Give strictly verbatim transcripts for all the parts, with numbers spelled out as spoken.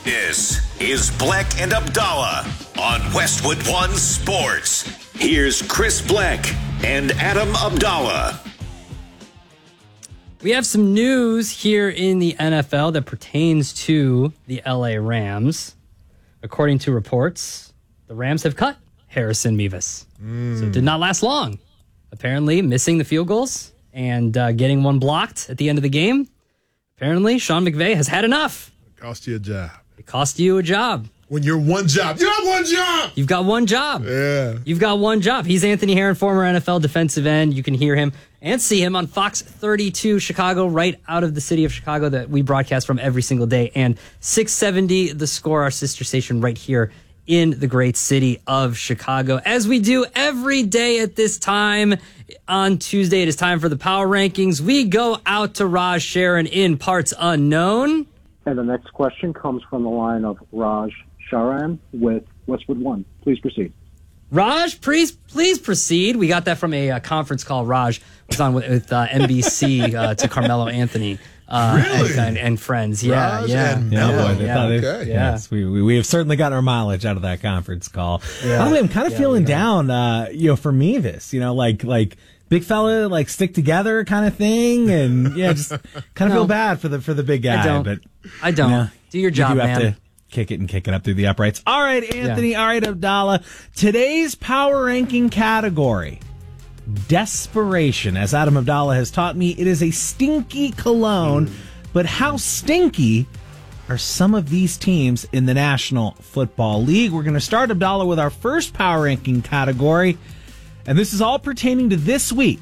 This is Bleck and Abdallah on Westwood One Sports. Here's Chris Bleck and Adam Abdallah. We have some news here in the N F L that pertains to the L A Rams. According to reports, the Rams have cut Harrison Mevis. Mm. So it did not last long. Apparently, missing the field goals and uh, getting one blocked at the end of the game. Apparently, Sean McVay has had enough. It cost you a job. It cost you a job. When you're one job, you have one job. You've got one job. Yeah. You've got one job. He's Anthony Herron, former N F L defensive end. You can hear him and see him on Fox thirty-two Chicago, right out of the city of Chicago that we broadcast from every single day. And six seventy The Score, our sister station right here in the great city of Chicago. As we do every day at this time on Tuesday, it is time for the Power Rankings. We go out to Raj Sharon in parts unknown. And the next question comes from the line of Raj Sharan with Westwood One. Please proceed. Raj, please, please proceed. We got that from a uh, conference call. Raj was on with, with uh, N B C uh, to Carmelo Anthony uh, really? and, and, and friends. Yeah, Raj yeah, and yeah, Melo. yeah, yeah. yeah. Okay. yeah. Yes, we, we we have certainly gotten our mileage out of that conference call. Yeah. By the way, I'm kind of Yeah, feeling yeah. down, uh, you know, for Mevis, you know, like like big fella, like stick together kind of thing, and yeah, just kind of No. feel bad for the for the big guy. I don't. But I don't. yeah, Do your job, you do have man. to kick it and kick it up through the uprights. All right, Anthony. All right, Abdallah. Today's power ranking category: desperation. As Adam Abdallah has taught me, it is a stinky cologne. Mm. But how stinky are some of these teams in the National Football League? We're going to start, Abdallah, with our first power ranking category. And this is all pertaining to this week.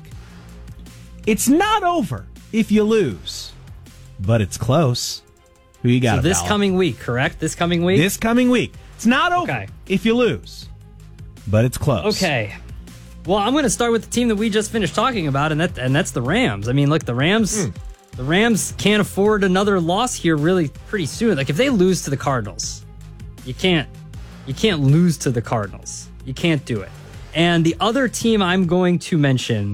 It's not over if you lose, but it's close. Who you got, So this Abdallah? coming week, correct? This coming week? This coming week. It's not over Okay. if you lose, but it's close. Okay. Well, I'm going to start with the team that we just finished talking about, and that and that's the Rams. I mean, look, the Rams, Mm. the Rams can't afford another loss here really pretty soon. Like if they lose to the Cardinals, you can't you can't lose to the Cardinals. You can't do it. And the other team I'm going to mention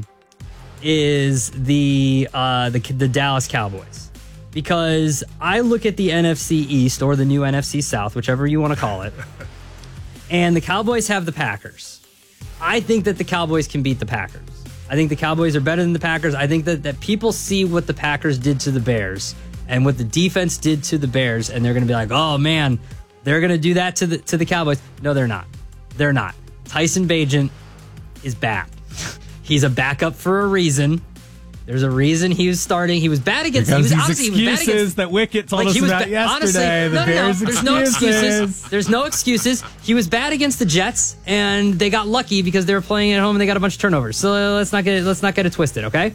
is the uh, the the Dallas Cowboys, because I look at the N F C East or the new N F C South, whichever you want to call it, and the Cowboys have the Packers. I think that the Cowboys can beat the Packers. I think the Cowboys are better than the Packers. I think that, that people see what the Packers did to the Bears and what the defense did to the Bears, and they're going to be like, oh, man, they're going to do that to the to the Cowboys. No, they're not. They're not. Tyson Bagent is bad. He's a backup for a reason. There's a reason he was starting. He was bad against. Because he was these obviously he was bad excuses against, that Wicket told like, us he was about ba- yesterday. honestly, the no, no, no. Bears There's no excuses. excuses. There's no excuses. He was bad against the Jets, and they got lucky because they were playing at home and they got a bunch of turnovers. So uh, let's not get it, let's not get it twisted, okay?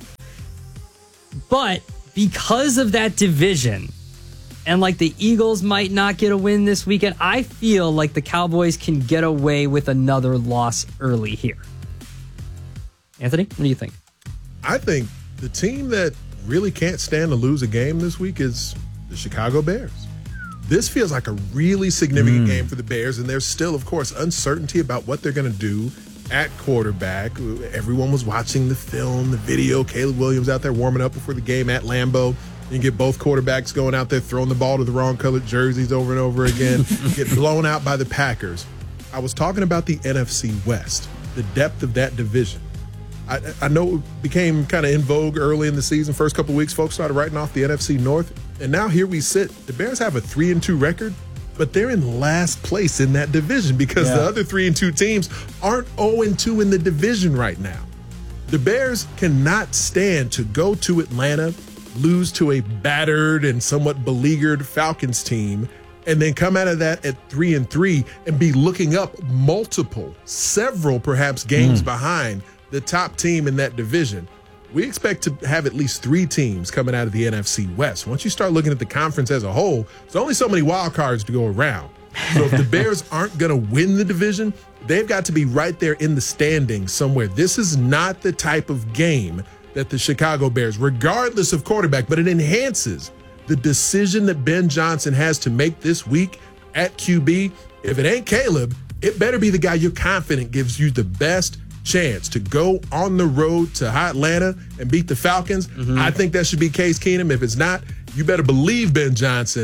But because of that division, and like the Eagles might not get a win this weekend, I feel like the Cowboys can get away with another loss early here. Anthony, what do you think? I think the team that really can't stand to lose a game this week is the Chicago Bears. This feels like a really significant mm. game for the Bears, and there's still, of course, uncertainty about what they're going to do at quarterback. Everyone was watching the film, the video. Caleb Williams out there warming up before the game at Lambeau. You get both quarterbacks going out there throwing the ball to the wrong colored jerseys over and over again. Get blown out by the Packers. I was talking about the N F C West, the depth of that division. I, I know it became kind of in vogue early in the season. First couple of weeks, folks started writing off the N F C North. And now here we sit. The Bears have a three and two record, but they're in last place in that division because yeah. the other three and two teams aren't oh and two in the division right now. The Bears cannot stand to go to Atlanta, lose to a battered and somewhat beleaguered Falcons team, and then come out of that at three and three and be looking up multiple, several perhaps games mm. behind the top team in that division. We expect to have at least three teams coming out of the N F C West. Once you start looking at the conference as a whole, there's only so many wild cards to go around. So if the Bears aren't going to win the division, they've got to be right there in the standings somewhere. This is not the type of game that the Chicago Bears, regardless of quarterback, but it enhances the decision that Ben Johnson has to make this week at Q B. If it ain't Caleb, it better be the guy you're confident gives you the best chance to go on the road to Atlanta and beat the Falcons. Mm-hmm. I think that should be Case Keenum. If it's not, you better believe Ben Johnson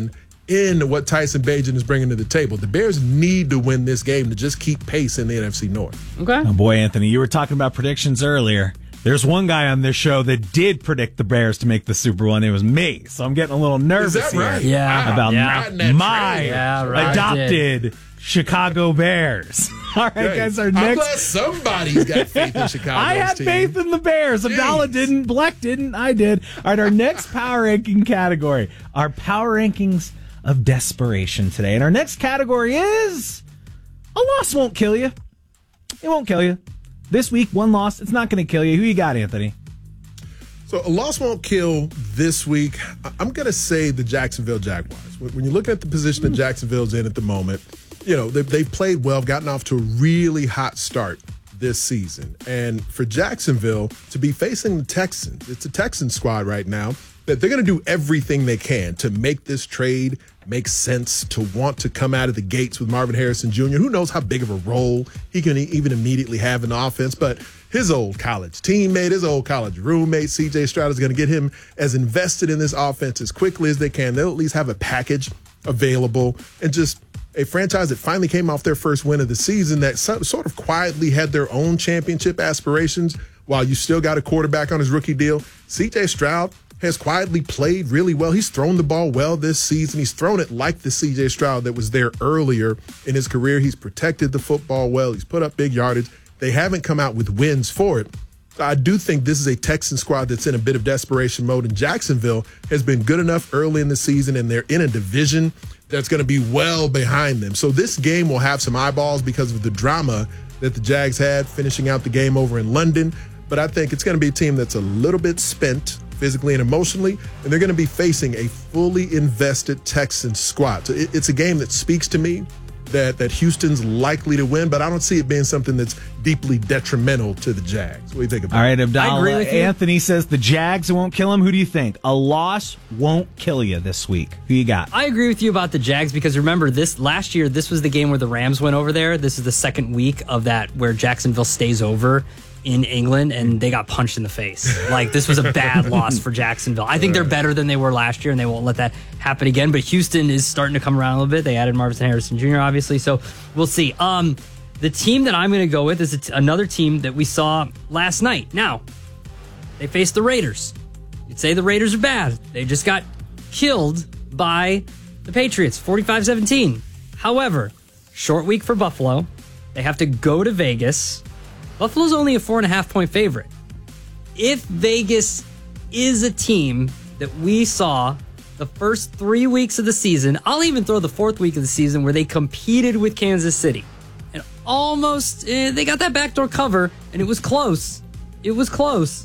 in what Tyson Bagent is bringing to the table. The Bears need to win this game to just keep pace in the N F C North. Okay. Oh boy, Anthony, you were talking about predictions earlier. There's one guy on this show that did predict the Bears to make the Super Bowl, and it was me. So I'm getting a little nervous Is that here right? Yeah. about Yeah. my Yeah, right. adopted Chicago Bears. All right, Hey, guys, our I'm next. glad somebody's got faith in Chicago. I had faith in the Bears. Abdallah Jeez. didn't. Bleck didn't. I did. All right, our next power ranking category. Our power rankings of desperation today. And our next category is a loss won't kill you. It won't kill you. This week, one loss. It's not going to kill you. Who you got, Anthony? So a loss won't kill this week. I- I'm going to say the Jacksonville Jaguars. When when you look at the position that Jacksonville's in at the moment, you know, they've, they've played well, gotten off to a really hot start this season. And for Jacksonville to be facing the Texans, it's a Texans squad right now that they're going to do everything they can to make this trade make sense, to want to come out of the gates with Marvin Harrison Junior Who knows how big of a role he can even immediately have in the offense, but his old college teammate, his old college roommate, C J Stroud, is going to get him as invested in this offense as quickly as they can. They'll at least have a package available and just a franchise that finally came off their first win of the season that so, sort of quietly had their own championship aspirations while you still got a quarterback on his rookie deal. C J Stroud has quietly played really well. He's thrown the ball well this season. He's thrown it like the C J Stroud that was there earlier in his career. He's protected the football well. He's put up big yardage. They haven't come out with wins for it. So I do think this is a Texan squad that's in a bit of desperation mode, and Jacksonville has been good enough early in the season, and they're in a division that's going to be well behind them. So this game will have some eyeballs because of the drama that the Jags had finishing out the game over in London. But I think it's going to be a team that's a little bit spent physically and emotionally, and they're going to be facing a fully invested Texans squad. So it, it's a game that speaks to me that that Houston's likely to win, but I don't see it being something that's deeply detrimental to the Jags. What do you think about All right, I Abdallah. agree with you. Anthony says the Jags won't kill him. Who do you think? A loss won't kill you this week. Who you got? I agree with you about the Jags because remember this last year, this was the game where the Rams went over there. This is the second week of that where Jacksonville stays over in England and they got punched in the face. Like this was a bad loss for Jacksonville. I think they're better than they were last year and they won't let that happen again. But Houston is starting to come around a little bit. They added Marvin Harrison Junior obviously. So we'll see. Um, the team that I'm going to go with is a t- another team that we saw last night. Now, they faced the Raiders. You'd say the Raiders are bad. They just got killed by the Patriots, forty-five seventeen. However, short week for Buffalo. They have to go to Vegas. Buffalo's only a four and a half point favorite. If Vegas is a team that we saw the first three weeks of the season, I'll even throw the fourth week of the season where they competed with Kansas City and almost eh, they got that backdoor cover and it was close. It was close.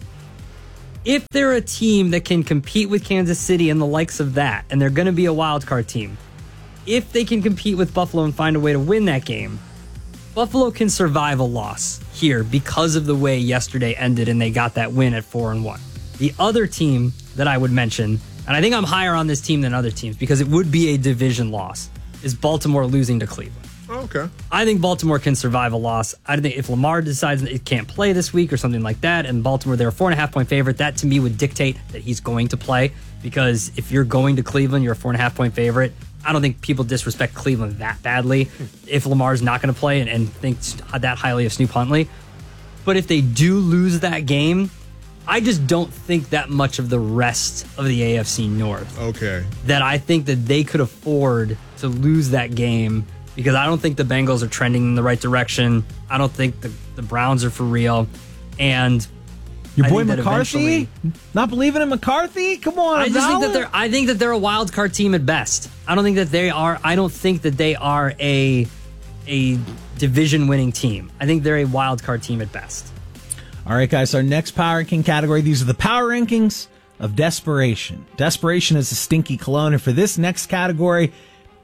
If they're a team that can compete with Kansas City and the likes of that, and they're going to be a wild card team, if they can compete with Buffalo and find a way to win that game, Buffalo can survive a loss here because of the way yesterday ended and they got that win at four and one. The other team that I would mention, and I think I'm higher on this team than other teams because it would be a division loss, is Baltimore losing to Cleveland. Okay. I think Baltimore can survive a loss. I think if Lamar decides it can't play this week or something like that, and Baltimore, they're a four and a half point favorite, that to me would dictate that he's going to play. Because if you're going to Cleveland, you're a four and a half point favorite. I don't think people disrespect Cleveland that badly if Lamar's not going to play and, and think that highly of Snoop Huntley. But if they do lose that game, I just don't think that much of the rest of the A F C North. Okay. That I think that they could afford to lose that game because I don't think the Bengals are trending in the right direction. I don't think the, the Browns are for real. And Your I boy think that McCarthy? eventually- Not believing in McCarthy? Come on, I just think that Abdallah. they're I think that they're a wild card team at best. I don't think that they are I don't think that they are a a division winning team. I think they're a wild card team at best. All right, guys, our next power ranking category. These are the power rankings of desperation. Desperation is a stinky cologne, and for this next category,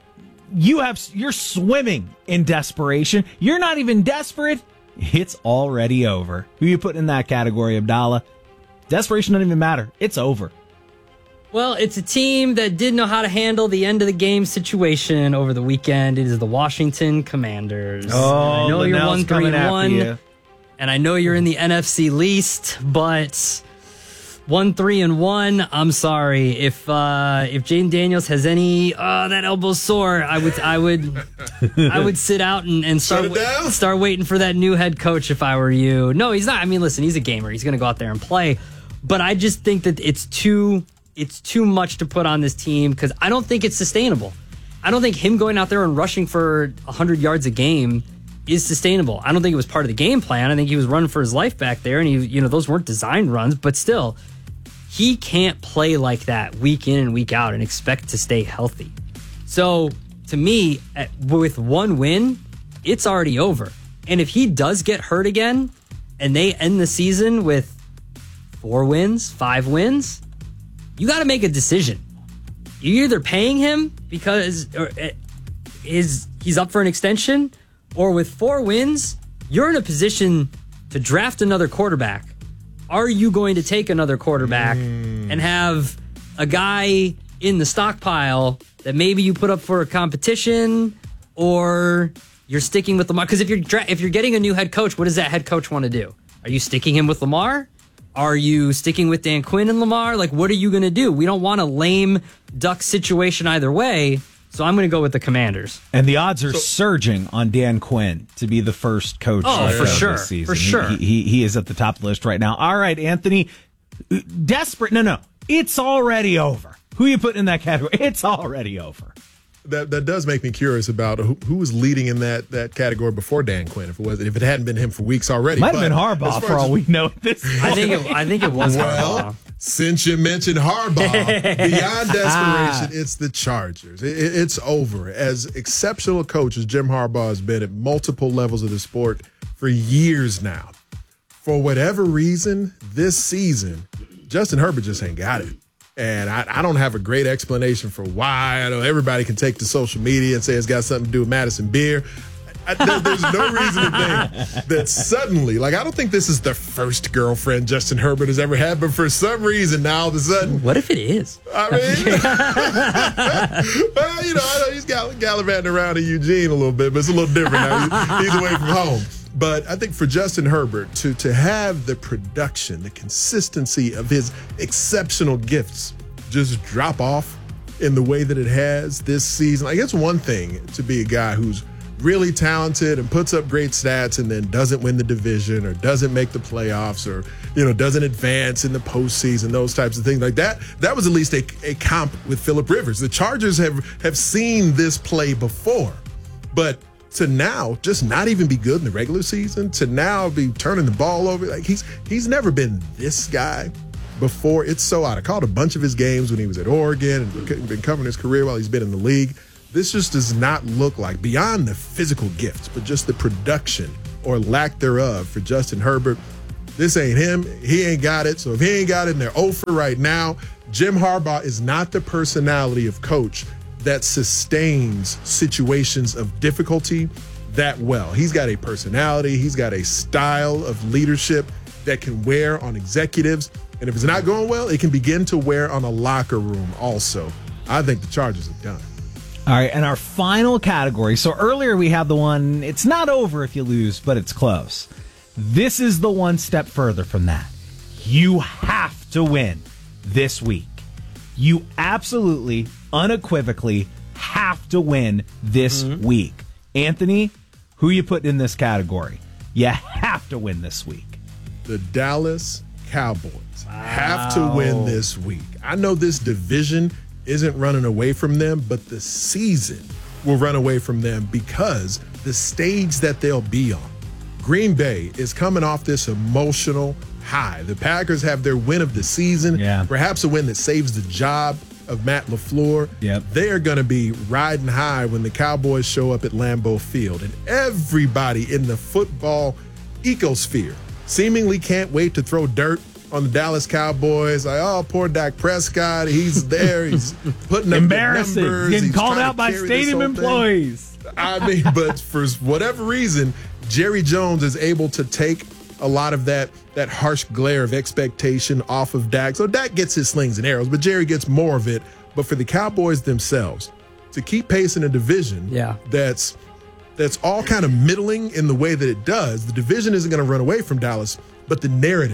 you have you're swimming in desperation. You're not even desperate. It's already over. Who you putting in that category, Abdallah? Desperation doesn't even matter. It's over. Well, it's a team that didn't know how to handle the end of the game situation over the weekend. It is the Washington Commanders. Oh, And I know you're Linnell's one three coming after one, you. and I know you're in the N F C least, but One, three, and one. I'm sorry if uh, if Jaden Daniels has any uh, that elbow's sore. I would I would I would sit out and, and start down? start waiting for that new head coach if I were you. No, he's not. I mean, listen, he's a gamer. He's going to go out there and play. But I just think that it's too it's too much to put on this team because I don't think it's sustainable. I don't think him going out there and rushing for one hundred yards a game is sustainable. I don't think it was part of the game plan. I think he was running for his life back there, and he, you know, those weren't designed runs, but still. He can't play like that week in and week out and expect to stay healthy. So, to me, at, with one win, it's already over. And if he does get hurt again and they end the season with four wins, five wins, you got to make a decision. You're either paying him because or, uh, is he's up for an extension, or with four wins, you're in a position to draft another quarterback. Are you going to take another quarterback mm. and have a guy in the stockpile that maybe you put up for a competition, or you're sticking with Lamar? Because if you're dra- if you're getting a new head coach, what does that head coach want to do? Are you sticking him with Lamar? Are you sticking with Dan Quinn and Lamar? Like, what are you going to do? We don't want a lame duck situation either way. So I'm going to go with the Commanders. And the odds are so, surging on Dan Quinn to be the first coach oh, of for sure, this season. For sure. He, he, he is at the top of the list right now. All right, Anthony. Desperate. No, no. It's already over. Who you putting in that category? It's already over. That that does make me curious about who, who was leading in that, that category before Dan Quinn. If it was, if it hadn't been him for weeks already, might have been Harbaugh for all we know. This I think it, I think it was well, Harbaugh. Since you mentioned Harbaugh, beyond desperation, it's the Chargers. It, it, it's over. As exceptional a coach as Jim Harbaugh has been at multiple levels of the sport for years now, for whatever reason, this season, Justin Herbert just ain't got it. And I, I don't have a great explanation for why. I know everybody can take to social media and say it's got something to do with Madison Beer. I, there, there's no reason to think that suddenly, like, I don't think this is the first girlfriend Justin Herbert has ever had, but for some reason now all of a sudden. What if it is? I mean, well, you know, I know he's gall- gallivanting around in Eugene a little bit, but it's a little different now. He's, he's away from home. But I think for Justin Herbert to to have the production, the consistency of his exceptional gifts just drop off in the way that it has this season, like, it's one thing to be a guy who's really talented and puts up great stats and then doesn't win the division or doesn't make the playoffs or, you know, doesn't advance in the postseason, those types of things like that. That was at least a, a comp with Phillip Rivers. The Chargers have, have seen this play before, but to now just not even be good in the regular season, to now be turning the ball over, like he's he's never been this guy before. It's so odd. I called a bunch of his games when he was at Oregon and been covering his career while he's been in the league. This just does not look like, beyond the physical gifts, but just the production or lack thereof for Justin Herbert. This ain't him. He ain't got it. So if he ain't got it and they're oh for right now, Jim Harbaugh is not the personality of coach that sustains situations of difficulty that well. He's got a personality. He's got a style of leadership that can wear on executives. And if it's not going well, it can begin to wear on a locker room also. I think the Chargers are done. All right, and our final category. So earlier we had the one, it's not over if you lose, but it's close. This is the one step further from that. You have to win this week. You absolutely, unequivocally have to win this mm-hmm. week. Anthony, who you putting in this category? You have to win this week. The Dallas Cowboys wow. have to win this week. I know this division isn't running away from them, but the season will run away from them because the stage that they'll be on. Green Bay is coming off this emotional high. The Packers have their win of the season, yeah. perhaps a win that saves the job of Matt LaFleur. Yep. They are going to be riding high when the Cowboys show up at Lambeau Field. And everybody in the football ecosphere seemingly can't wait to throw dirt on the Dallas Cowboys. Like, oh, poor Dak Prescott. He's there. He's putting up embarrassing. The numbers. Getting He's called out by stadium employees. Thing. I mean, but for whatever reason, Jerry Jones is able to take a lot of that that harsh glare of expectation off of Dak. So Dak gets his slings and arrows, but Jerry gets more of it. But for the Cowboys themselves, to keep pace in a division yeah. that's that's all kind of middling in the way that it does, the division isn't going to run away from Dallas, but the narrative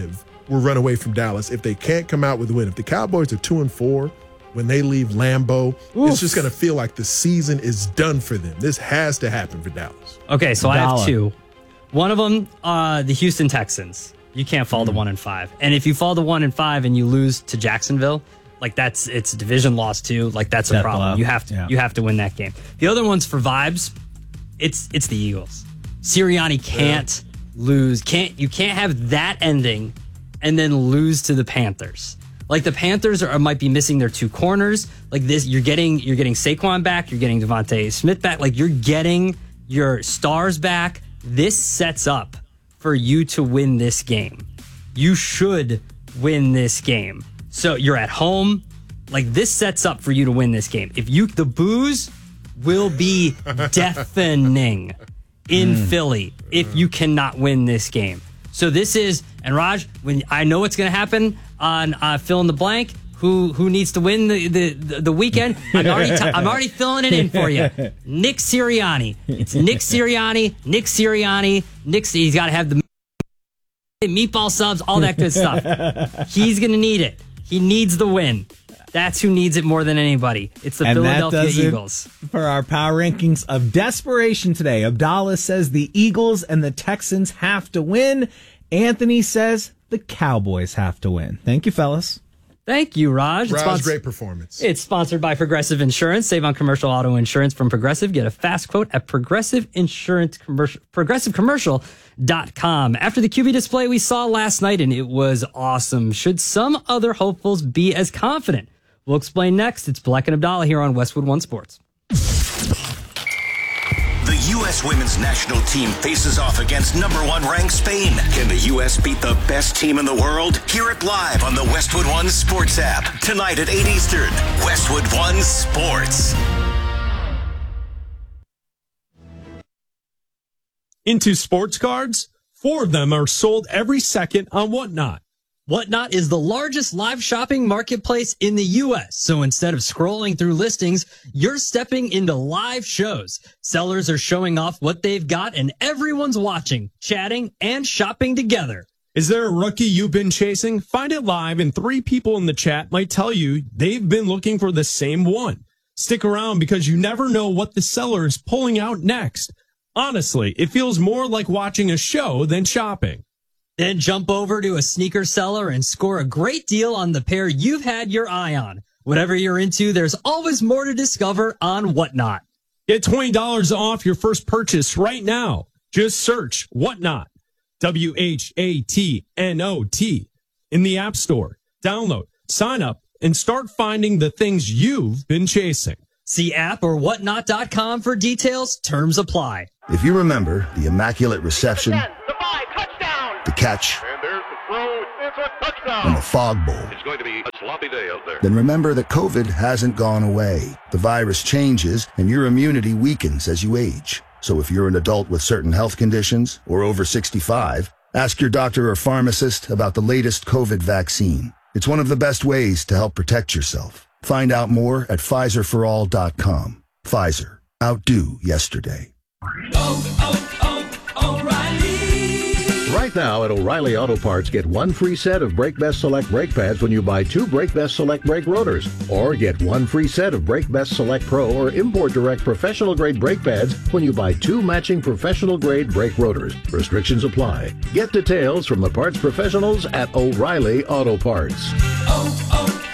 will run away from Dallas if they can't come out with a win. If the Cowboys are two and four when they leave Lambeau, Oof. it's just going to feel like the season is done for them. This has to happen for Dallas. Okay, so Dollar. I have two. One of them, uh, the Houston Texans. You can't fall mm. to one and five. And if you fall to one and five and you lose to Jacksonville, like that's it's a division loss too. Like that's a Step problem. up. You have to Yeah. you have to win that game. The other one's for vibes. It's it's the Eagles. Sirianni can't yeah. lose. Can't you can't have that ending and then lose to the Panthers. Like the Panthers are might be missing their two corners. Like this, you're getting you're getting Saquon back. You're getting Devontae Smith back. Like you're getting your stars back. This sets up for you to win this game. You should win this game. So you're at home. Like this sets up for you to win this game. If you the boos will be deafening in mm. Philly if you cannot win this game. So this is, and Raj, when I know what's going to happen on uh, fill in the blank, who who needs to win the the, the, the weekend? I'm already t- I'm already filling it in for you. Nick Sirianni. It's Nick Sirianni. Nick Sirianni. Nick. He's got to have the meatball subs, all that good stuff. He's going to need it. He needs the win. That's who needs it more than anybody. It's the and Philadelphia that does Eagles. It for our power rankings of desperation today, Abdallah says the Eagles and the Texans have to win. Anthony says the Cowboys have to win. Thank you, fellas. Thank you, Raj. Raj, spons- great performance. It's sponsored by Progressive Insurance. Save on commercial auto insurance from Progressive. Get a fast quote at Progressive Insurance Commercial, progressive commercial dot com. After the Q B display we saw last night, and it was awesome. Should some other hopefuls be as confident? We'll explain next. It's Black and Abdallah here on Westwood One Sports. The U S women's national team faces off against number one ranked Spain. Can the U S beat the best team in the world? Hear it live on the Westwood One Sports app. Tonight at eight Eastern. Westwood One Sports. Into sports cards, four of them are sold every second on Whatnot. Whatnot is the largest live shopping marketplace in the U S. So instead of scrolling through listings, you're stepping into live shows. Sellers are showing off what they've got and everyone's watching, chatting, and shopping together. Is there a rookie you've been chasing? Find it live and three people in the chat might tell you they've been looking for the same one. Stick around because you never know what the seller is pulling out next. Honestly, it feels more like watching a show than shopping. Then jump over to a sneaker seller and score a great deal on the pair you've had your eye on. Whatever you're into, there's always more to discover on Whatnot. Get twenty dollars off your first purchase right now. Just search Whatnot, W H A T N O T, in the App Store. Download, sign up, and start finding the things you've been chasing. See app or whatnot dot com for details. Terms apply. If you remember the immaculate reception, The five, touchdown. the catch, And there's the throw. It's a touchdown. and the fog bowl, It's going to be a sloppy day out there. then remember that COVID hasn't gone away. The virus changes and your immunity weakens as you age. So if you're an adult with certain health conditions or over sixty-five, ask your doctor or pharmacist about the latest COVID vaccine. It's one of the best ways to help protect yourself. Find out more at Pfizer for all dot com. Pfizer. Outdo yesterday. Right now at O'Reilly Auto Parts, get one free set of Brake Best Select brake pads when you buy two Brake Best Select brake rotors. Or get one free set of Brake Best Select Pro or Import Direct professional grade brake pads when you buy two matching professional grade brake rotors. Restrictions apply. Get details from the parts professionals at O'Reilly Auto Parts. Oh,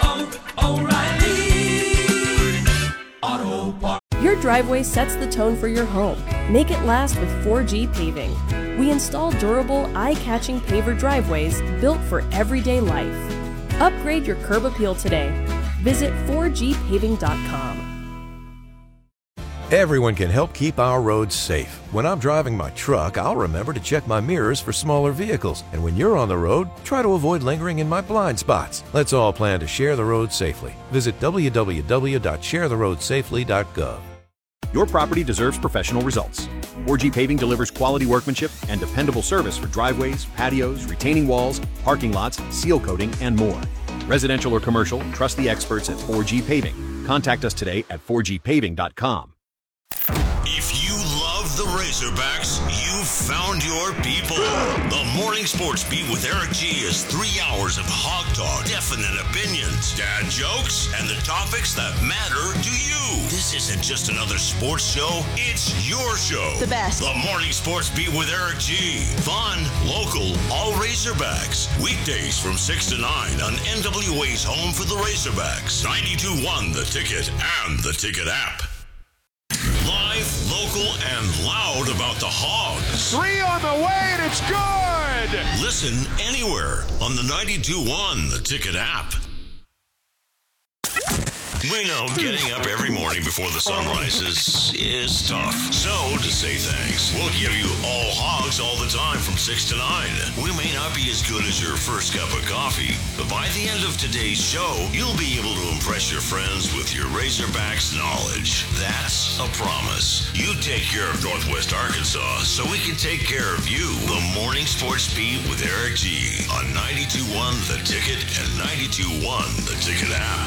oh, oh, O'Reilly Auto Parts. Your driveway sets the tone for your home. Make it last with four G Paving. We install durable, eye-catching paver driveways built for everyday life. Upgrade your curb appeal today. Visit four G paving dot com. Everyone can help keep our roads safe. When I'm driving my truck, I'll remember to check my mirrors for smaller vehicles. And when you're on the road, try to avoid lingering in my blind spots. Let's all plan to share the road safely. Visit w w w dot share the road safely dot gov. Your property deserves professional results. four G Paving delivers quality workmanship and dependable service for driveways, patios, retaining walls, parking lots, seal coating, and more. Residential or commercial, trust the experts at four G Paving. Contact us today at four g paving dot com. If you love the Razorbacks, you've found your people. The Morning Sports Beat with Eric G is three hours of hog talk, definite opinions, dad jokes, and the topics that matter to you. This isn't just another sports show, it's your show. The best. The Morning Sports Beat with Eric G. Fun, local, all Razorbacks. Weekdays from six to nine on N W A's home for the Razorbacks. ninety-two point one The Ticket and the Ticket app. Live, local, and loud about the Hogs. Three on the way, and it's good! Listen anywhere on the ninety-two point one The Ticket app. We know getting up every morning before the sun rises is tough. So, to say thanks, we'll give you all Hogs all the time from six to nine. We may not be as good as your first cup of coffee, but by the end of today's show, you'll be able to impress your friends with your Razorbacks knowledge. That's a promise. You take care of Northwest Arkansas so we can take care of you. The Morning Sports Beat with Eric G. on ninety-two point one The Ticket and ninety-two point one The Ticket app.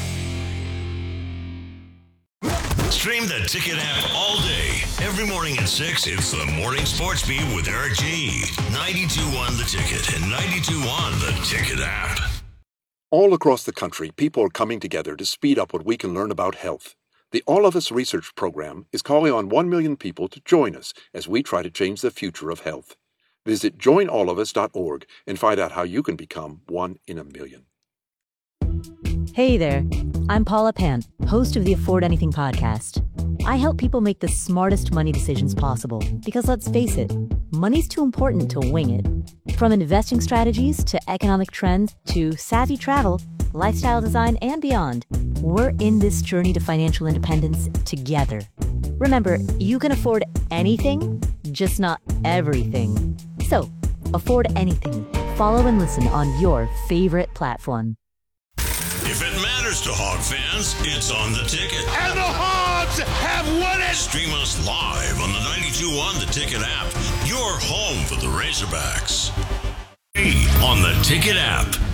Stream the Ticket app all day. Every morning at six, it's the Morning Sports Beat with Eric G. ninety-two point one The Ticket and ninety-two point one The Ticket app. All across the country, people are coming together to speed up what we can learn about health. The All of Us Research Program is calling on one million people to join us as we try to change the future of health. Visit join all of us dot org and find out how you can become one in a million. Hey there, I'm Paula Pant, host of the Afford Anything podcast. I help people make the smartest money decisions possible because, let's face it, money's too important to wing it. From investing strategies to economic trends to savvy travel, lifestyle design, and beyond, we're in this journey to financial independence together. Remember, you can afford anything, just not everything. So, afford anything. Follow and listen on your favorite platform. If it matters to Hog fans, it's on The Ticket. And the Hogs have won it! Stream us live on the ninety-two point one The Ticket app, your home for the Razorbacks. On The Ticket app.